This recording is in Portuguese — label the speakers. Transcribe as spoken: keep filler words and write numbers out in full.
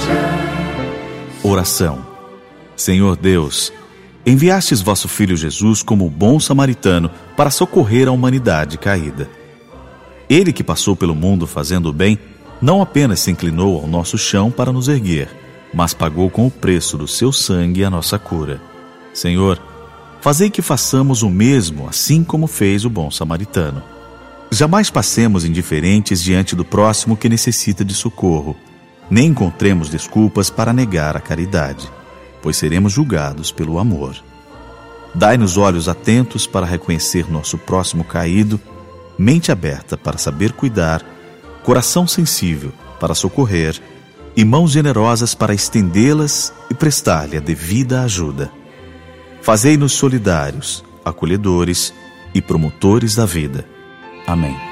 Speaker 1: Oração. Senhor Deus, enviastes vosso Filho Jesus como o bom samaritano para socorrer a humanidade caída. Ele que passou pelo mundo fazendo o bem, não apenas se inclinou ao nosso chão para nos erguer, mas pagou com o preço do seu sangue a nossa cura. Senhor, fazei que façamos o mesmo, assim como fez o bom samaritano. Jamais passemos indiferentes diante do próximo que necessita de socorro, nem encontremos desculpas para negar a caridade, pois seremos julgados pelo amor. Dai-nos olhos atentos para reconhecer nosso próximo caído, mente aberta para saber cuidar, coração sensível para socorrer e mãos generosas para estendê-las e prestar-lhe a devida ajuda. Fazei-nos solidários, acolhedores e promotores da vida. Amém.